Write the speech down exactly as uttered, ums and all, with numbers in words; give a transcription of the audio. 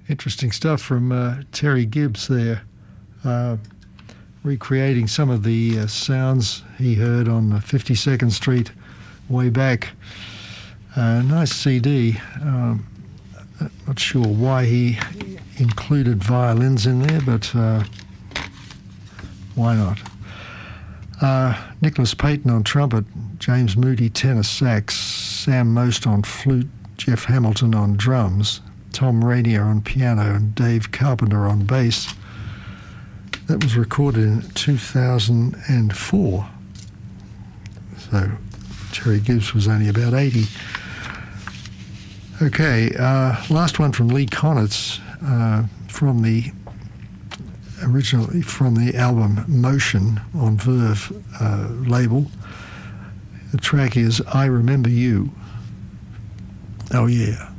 Interesting stuff from uh, Terry Gibbs there, uh, recreating some of the uh, sounds he heard on fifty-second Street way back. Uh, nice C D. Um, not sure why he included violins in there, but uh, why not? Uh, Nicholas Payton on trumpet, James Moody tenor sax, Sam Most on flute, Jeff Hamilton on drums, Tom Rainier on piano, and Dave Carpenter on bass. That was recorded in two thousand four. So Terry Gibbs was only about eighty. Okay, uh, last one from Lee Konitz, uh, from the originally from the album Motion on Verve uh, label. The track is I Remember You. Oh yeah.